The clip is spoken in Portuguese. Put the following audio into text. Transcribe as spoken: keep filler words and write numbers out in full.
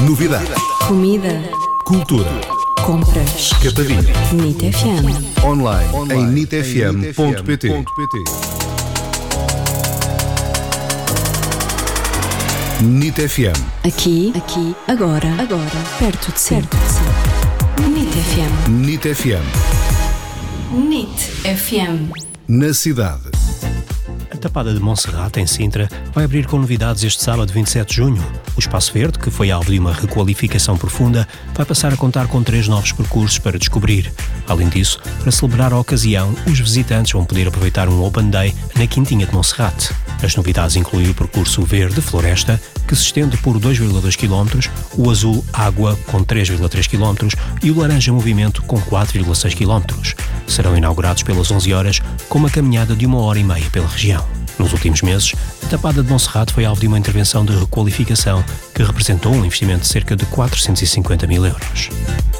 Novidades. Comida. Cultura. Compras. Capadinho. NIT F M. Online, Online. em nit f m ponto p t. NIT F M. Aqui, aqui, agora, agora, perto de ser. NIT F M. NIT F M. NIT F M. Na cidade. A Tapada de Monserrate, em Sintra, vai abrir com novidades este sábado vinte e sete de junho. O Espaço Verde, que foi alvo de uma requalificação profunda, vai passar a contar com três novos percursos para descobrir. Além disso, para celebrar a ocasião, os visitantes vão poder aproveitar um Open Day na Quintinha de Monserrate. As novidades incluem o percurso Verde Floresta, que se estende por dois vírgula dois quilómetros, o Azul Água, com três vírgula três quilómetros, e o Laranja Movimento, com quatro vírgula seis quilómetros. Serão inaugurados pelas onze horas, com uma caminhada de uma hora e meia pela região. Nos últimos meses, a Tapada de Monserrate foi alvo de uma intervenção de requalificação que representou um investimento de cerca de quatrocentos e cinquenta mil euros.